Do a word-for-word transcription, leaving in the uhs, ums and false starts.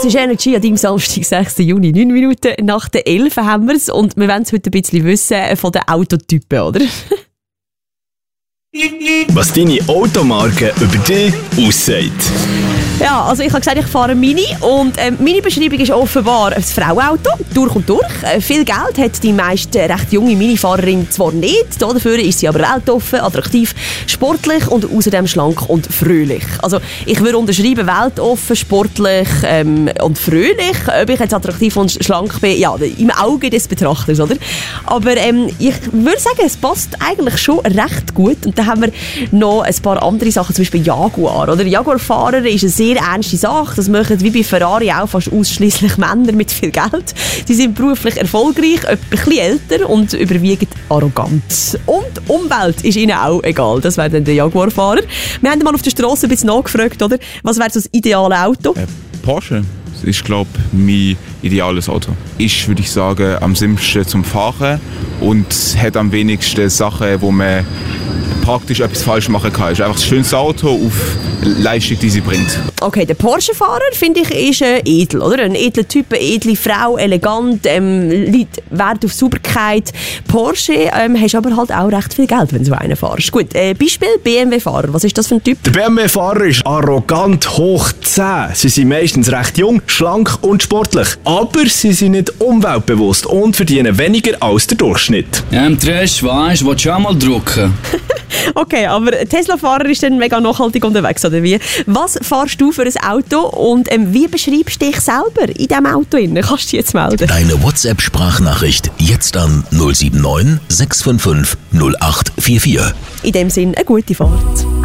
ist Energy an deinem Samstag, sechsten Juni, neun Minuten nach der elf haben wir es. Und wir wollen es heute ein bisschen wissen von den Autotypen, oder? Was deine Automarke über dich aussagt. Ja, also ich habe gesagt, ich fahre Mini und ähm, meine Beschreibung ist offenbar ein Frauenauto, durch und durch. Äh, viel Geld hat die meist recht junge Minifahrerin zwar nicht, dafür ist sie aber weltoffen, attraktiv, sportlich und außerdem schlank und fröhlich. Also ich würde unterschreiben, weltoffen, sportlich ähm, und fröhlich. Ob ich jetzt attraktiv und schlank bin, ja, im Auge des Betrachters, oder? Aber ähm, ich würde sagen, es passt eigentlich schon recht gut. Und dann haben wir noch ein paar andere Sachen, zum Beispiel Jaguar, oder? Jaguar-Fahrer ist eine sehr ernste Sache. Das machen wie bei Ferrari auch fast ausschließlich Männer mit viel Geld. Sie sind beruflich erfolgreich, ein bisschen älter und überwiegend arrogant. Und Umwelt ist ihnen auch egal. Das wäre dann der Jaguar-Fahrer. Wir haben mal auf der Straße ein bisschen nachgefragt, oder? Was wäre so das ideale Auto? Äh, Porsche. Das ist, glaube ich, mein ideales Auto. Ist, würde ich sagen, am simpelsten zum Fahren und hat am wenigsten Sachen, wo man praktisch etwas falsch machen kann. Es ist einfach das schönste Auto auf Leistung, die sie bringt. Okay, der Porsche-Fahrer, finde ich, ist äh, edel, oder? Ein edler Typ, eine edle Frau, elegant, ähm, liegt Wert auf Sauberkeit. Porsche ähm, hast aber halt auch recht viel Geld, wenn du einen fahrst. Gut, äh, Beispiel B M W-Fahrer. Was ist das für ein Typ? Der B M W-Fahrer ist arrogant hoch zehn. Sie sind meistens recht jung, schlank und sportlich. Aber sie sind nicht umweltbewusst und verdienen weniger als der Durchschnitt. Ja, im Trash, weißt du, willst du auch mal drucken? Okay, aber Tesla-Fahrer ist dann mega nachhaltig unterwegs, oder wie? Was fahrst du für ein Auto und ähm, wie beschreibst du dich selber in diesem Auto? Kannst du dich jetzt melden? Deine WhatsApp-Sprachnachricht jetzt an null sieben neun sechs fünf fünf null acht vier vier. In dem Sinn, eine gute Fahrt.